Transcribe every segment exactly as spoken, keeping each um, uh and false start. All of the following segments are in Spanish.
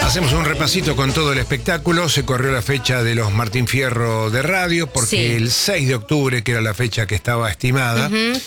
Hacemos un repasito con todo el espectáculo. Se corrió la fecha de los Martín Fierro de radio, porque sí. el seis de octubre, que era la fecha que estaba estimada, uh-huh.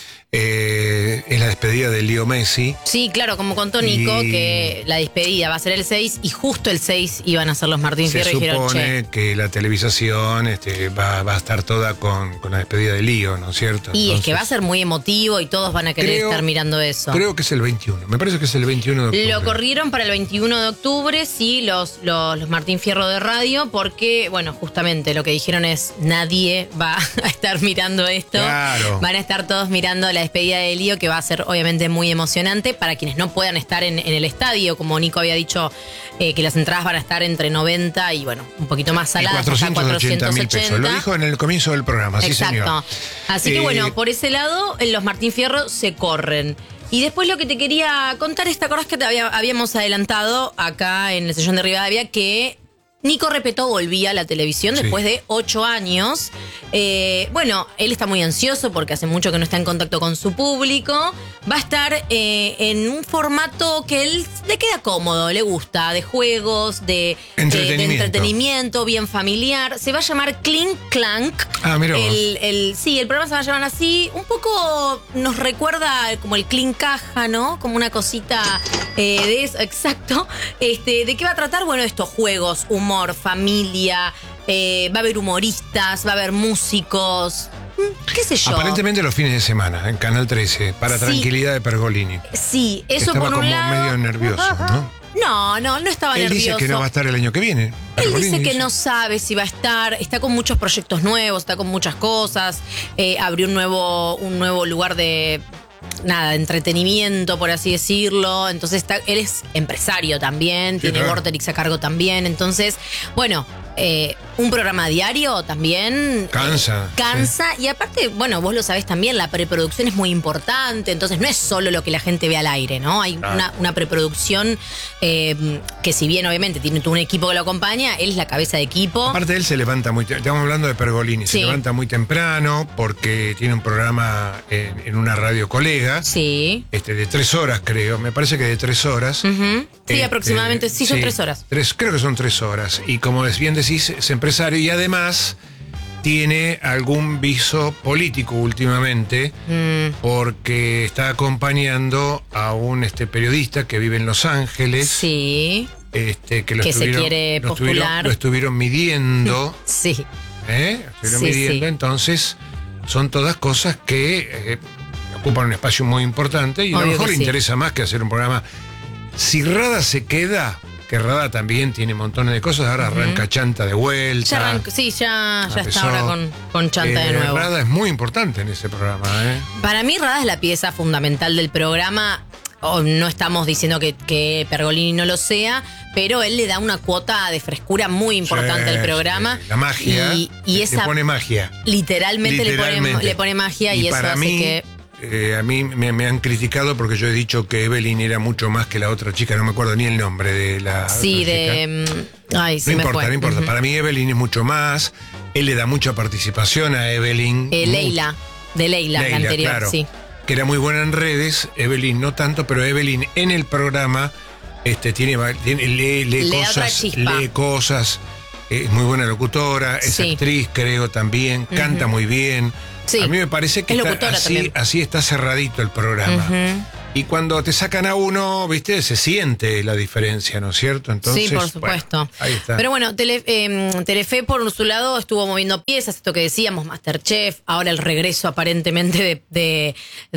eh, es la despedida de Leo Messi. Sí, claro, como contó Nico, y que la despedida va a ser el seis y justo el seis iban a ser los Martín Fierro. Se y dijeron, supone che. que la televisación este, va, va a estar toda con, con la despedida de Leo, ¿no es cierto? Y Entonces, es que va a ser muy emotivo y todos van a querer creo, estar mirando eso. Creo que es el veintiuno, me parece que es el veintiuno de octubre. Lo corrieron para el veintiuno de octubre, sí, los, los, los Martín Fierro de radio, porque, bueno, justamente lo que dijeron es, nadie va a estar mirando esto. Claro. Van a estar todos mirando la despedida de Lío, que va a ser obviamente muy emocionante para quienes no puedan estar en, en el estadio. Como Nico había dicho, eh, que las entradas van a estar entre noventa y, bueno, un poquito más saladas, cuatrocientos ochenta mil pesos. Lo dijo en el comienzo del programa, sí, exacto. señor. Así eh, que, bueno, por ese lado, los Martín Fierro se corren. Y después lo que te quería contar es, ¿te acordás que te había, habíamos adelantado acá en el sillón de Rivadavia que Nico Repetto volvía a la televisión sí. después de ocho años? Eh, bueno, él está muy ansioso porque hace mucho que no está en contacto con su público. Va a estar eh, en un formato que él le queda cómodo, le gusta, de juegos, de entretenimiento, eh, de entretenimiento bien familiar. Se va a llamar Clink Clank. Ah, mira vos. El, el, sí, el programa se va a llamar así. Un poco nos recuerda como el Clink Caja, ¿no? Como una cosita eh, de eso, exacto. Este, ¿de qué va a tratar? Bueno, estos juegos, humor, familia, eh, va a haber humoristas, va a haber músicos, qué sé yo. Aparentemente los fines de semana, en Canal trece, para sí. tranquilidad de Pergolini. Sí, eso Estaba por un como lado. medio nervioso, ¿no? No, no, no estaba Él nervioso. dice que no va a estar el año que viene. Él dice que no sabe si va a estar, está con muchos proyectos nuevos, está con muchas cosas, eh, abrió un nuevo, un nuevo lugar de, nada, de entretenimiento, por así decirlo. Entonces está, él es empresario también, sí, tiene claro. Vorterix a cargo también. Entonces, bueno, eh, un programa diario también cansa. Eh, cansa. Sí. Y aparte, bueno, vos lo sabés también, la preproducción es muy importante. Entonces no es solo lo que la gente ve al aire, ¿no? Hay claro. una, una preproducción eh, que, si bien obviamente tiene todo un equipo que lo acompaña, él es la cabeza de equipo. Aparte, él se levanta muy temprano. Estamos hablando de Pergolini. Sí. Se levanta muy temprano porque tiene un programa en, en una radio colega. Sí. Este, de tres horas, creo. Me parece que de tres horas. Uh-huh. Sí, este, aproximadamente. Sí, son sí, tres horas. Tres, creo que son tres horas. Y como bien decís, es empresario y además tiene algún viso político últimamente, mm. porque está acompañando a un este, periodista que vive en Los Ángeles. Sí. Este, que lo, que estuvieron, se quiere lo, postular. estuvieron, lo estuvieron midiendo. Sí. ¿Eh? Lo estuvieron sí, midiendo. Sí. Entonces, son todas cosas que eh, ocupan un espacio muy importante y Obvio a lo mejor le sí. interesa más que hacer un programa. Si Rada se queda, que Rada también tiene montones de cosas, ahora uh-huh. arranca Chanta de vuelta. Ya arranca, sí, ya, ya está ahora con, con Chanta eh, de nuevo. Rada es muy importante en ese programa. ¿eh? Para mí Rada es la pieza fundamental del programa. Oh, no estamos diciendo que, que Pergolini no lo sea, pero él le da una cuota de frescura muy importante sí, al programa. Sí. La magia. Y, y le, esa, le pone magia. Literalmente, literalmente. Le, pone, le pone magia y, y eso para hace mí, que... Eh, a mí me, me han criticado porque yo he dicho que Evelyn era mucho más que la otra chica, no me acuerdo ni el nombre de la Sí, otra de... chica. Ay, no se importa, me fue. no importa. Uh-huh. Para mí Evelyn es mucho más. Él le da mucha participación a Evelyn. Eh, Leila, de Leila, Leila, la anterior, claro, sí. Que era muy buena en redes, Evelyn no tanto, pero Evelyn en el programa este, tiene, tiene, lee, lee le cosas, lee cosas, es muy buena locutora, es sí. actriz, creo también, uh-huh. canta muy bien. Sí. A mí me parece que está así, así está cerradito el programa. Uh-huh. Y cuando te sacan a uno, viste, se siente la diferencia, ¿no es cierto? Entonces, sí, por supuesto. Bueno, ahí está. Pero bueno, Tele, eh, Telefe por su lado estuvo moviendo piezas, esto que decíamos, MasterChef, ahora el regreso aparentemente de, de,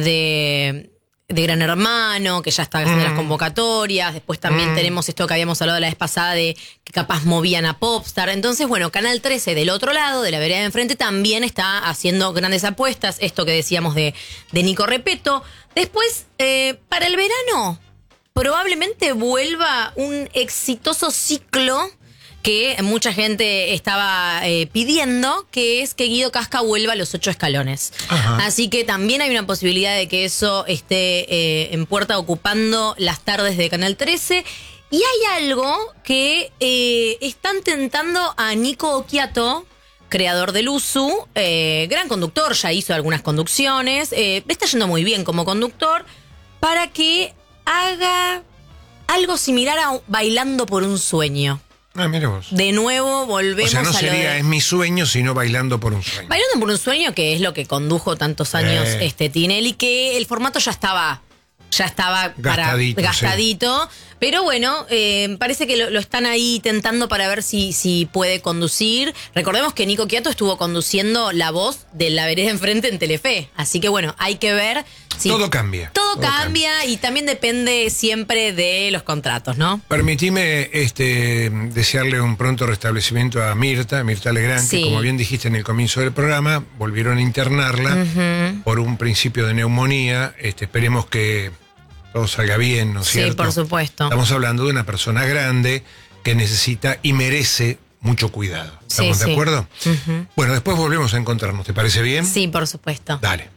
de, de Gran Hermano, que ya está haciendo mm. las convocatorias. Después también mm. tenemos esto que habíamos hablado la vez pasada de que capaz movían a Popstar. Entonces, bueno, Canal trece del otro lado, de la vereda de enfrente, también está haciendo grandes apuestas. Esto que decíamos de, de Nico Repetto. Después, eh, para el verano, probablemente vuelva un exitoso ciclo que mucha gente estaba eh, pidiendo, que es que Guido Casca vuelva a Los Ocho Escalones. Ajá. Así que también hay una posibilidad de que eso esté eh, en puerta ocupando las tardes de Canal trece. Y hay algo que eh, están tentando a Nico Occhiato, creador del Usu, eh, gran conductor, ya hizo algunas conducciones, eh, le está yendo muy bien como conductor, para que haga algo similar a Bailando por un sueño. Ah, mira vos. De nuevo volvemos a... O sea, no a sería lo de... Es mi sueño, sino Bailando por un sueño. Bailando por un sueño, que es lo que condujo tantos años eh. este Tinelli, que el formato ya estaba... Ya estaba gastadito, para, gastadito sí. Pero bueno, eh, parece que lo, lo están ahí tentando para ver si, si puede conducir. Recordemos que Nico Quiato estuvo conduciendo La Voz de La Vereda Enfrente en Telefe. Así que bueno, hay que ver si... Todo cambia. Todo, todo cambia, cambia y también depende siempre de los contratos, ¿no? Permitime este, desearle un pronto restablecimiento a Mirta, Mirta Legrand, sí. que como bien dijiste en el comienzo del programa, volvieron a internarla uh-huh. por un principio de neumonía. Este, esperemos que todo salga bien, ¿no es cierto? Sí, por supuesto. Estamos hablando de una persona grande que necesita y merece mucho cuidado. ¿Estamos sí, de sí. acuerdo? Uh-huh. Bueno, después volvemos a encontrarnos. ¿Te parece bien? Sí, por supuesto. Dale.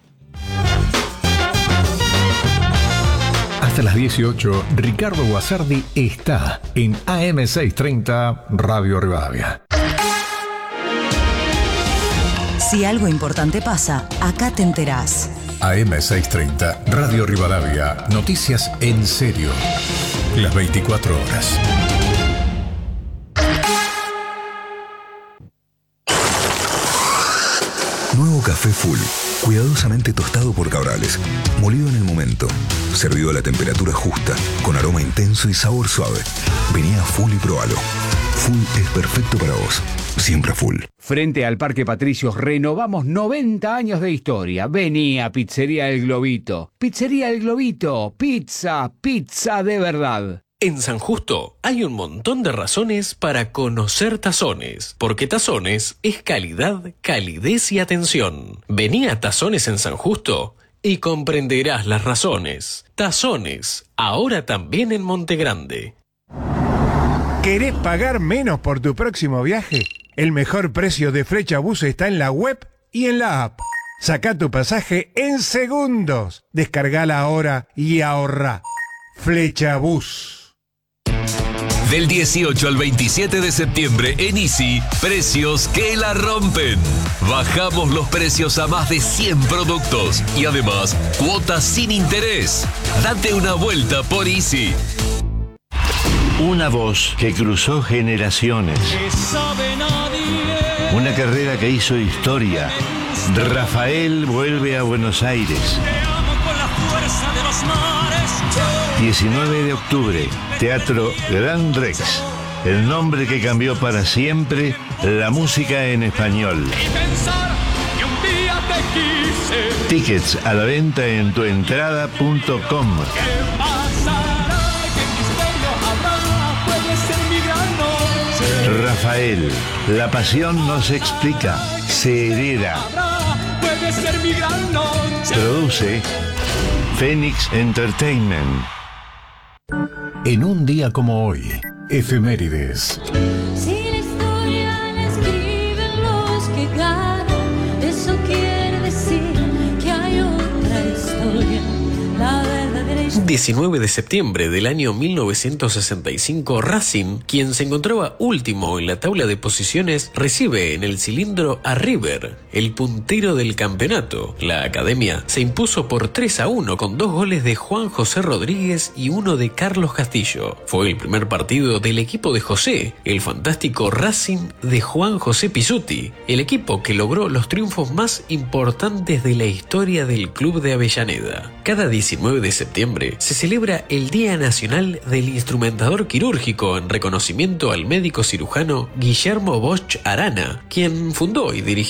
Hasta las dieciocho, Ricardo Guasardi está en A M seiscientos treinta Radio Rivadavia. Si algo importante pasa, acá te enterás. A M seiscientos treinta Radio Rivadavia. Noticias en serio. Las veinticuatro horas. Nuevo café Full. Cuidadosamente tostado por Cabrales. Molido en el momento. Servido a la temperatura justa. Con aroma intenso y sabor suave. Vení a Full y probalo. Full es perfecto para vos. Siempre Full. Frente al Parque Patricios renovamos noventa años de historia. Vení a Pizzería El Globito. Pizzería El Globito. Pizza, pizza de verdad. En San Justo hay un montón de razones para conocer Tazones, porque Tazones es calidad, calidez y atención. Vení a Tazones en San Justo y comprenderás las razones. Tazones, ahora también en Monte Grande. ¿Querés pagar menos por tu próximo viaje? El mejor precio de Flechabús está en la web y en la app. Sacá tu pasaje en segundos. Descargala ahora y ahorrá. Flechabús. Del dieciocho al veintisiete de septiembre en Easy, precios que la rompen. Bajamos los precios a más de cien productos y además cuotas sin interés. Date una vuelta por Easy. Una voz que cruzó generaciones. Una carrera que hizo historia. Rafael vuelve a Buenos Aires. diecinueve de octubre, Teatro Gran Rex. El nombre que cambió para siempre la música en español. Tickets a la venta en tuentrada punto com. Rafael, la pasión no se explica, se hereda. Produce Phoenix Entertainment. En un día como hoy, efemérides. Si la historia la escriben los que ganan, eso quiere decir que hay otra historia. La verdadera historia. diecinueve de septiembre del año mil novecientos sesenta y cinco, Racing, quien se encontraba último en la tabla de posiciones, recibe en el cilindro a River, el puntero del campeonato. La academia se impuso por tres a uno con dos goles de Juan José Rodríguez y uno de Carlos Castillo. Fue el primer partido del equipo de José, el fantástico Racing de Juan José Pizzuti, el equipo que logró los triunfos más importantes de la historia del club de Avellaneda. Cada diecinueve de septiembre se celebra el Día Nacional del Instrumentador Quirúrgico en reconocimiento al médico cirujano Guillermo Bosch Arana, quien fundó y dirigió